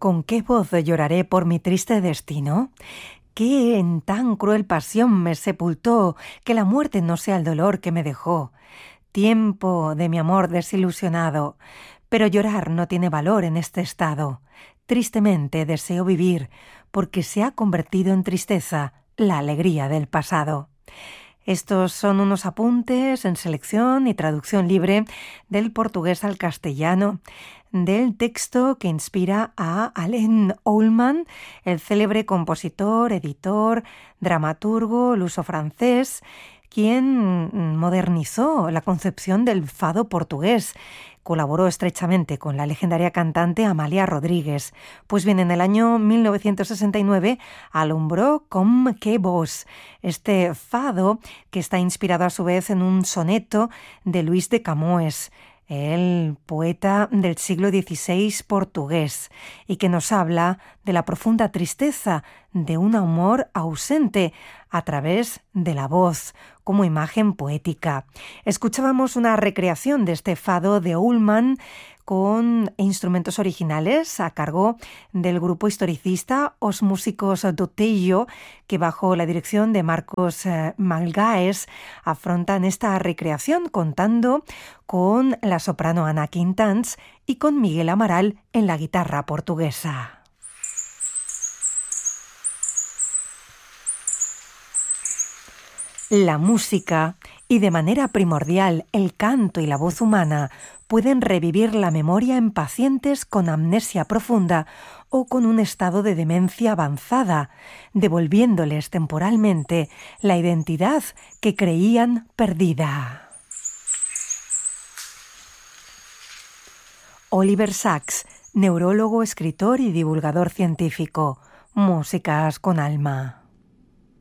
¿Con qué voz lloraré por mi triste destino? ¿Qué en tan cruel pasión me sepultó, que la muerte no sea el dolor que me dejó? Tiempo de mi amor desilusionado, pero llorar no tiene valor en este estado. Tristemente deseo vivir, porque se ha convertido en tristeza la alegría del pasado. Estos son unos apuntes en selección y traducción libre del portugués al castellano del texto que inspira a Alain Ullmann, el célebre compositor, editor, dramaturgo luso-francés, quien modernizó la concepción del fado portugués. Colaboró estrechamente con la legendaria cantante Amália Rodríguez. Pues bien, en el año 1969 alumbró Com que Vos, este fado que está inspirado a su vez en un soneto de Luis de Camões, el poeta del siglo XVI portugués, y que nos habla de la profunda tristeza de un amor ausente a través de la voz, como imagen poética. Escuchábamos una recreación de este fado de Ullmann con instrumentos originales a cargo del grupo historicista Os Músicos do Tejo, que bajo la dirección de Marcos Malgaes afrontan esta recreación contando con la soprano Ana Quintans y con Miguel Amaral en la guitarra portuguesa. La música, y de manera primordial el canto y la voz humana, pueden revivir la memoria en pacientes con amnesia profunda o con un estado de demencia avanzada, devolviéndoles temporalmente la identidad que creían perdida. Oliver Sacks, neurólogo, escritor y divulgador científico. Músicas con alma.